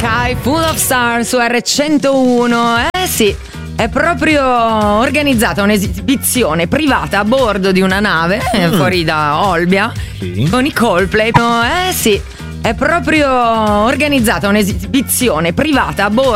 Sky Full of Stars su R101. Sì, è proprio organizzata un'esibizione privata a bordo di una nave fuori da Olbia, sì, con i Coldplay. Sì, è proprio organizzata un'esibizione privata a bordo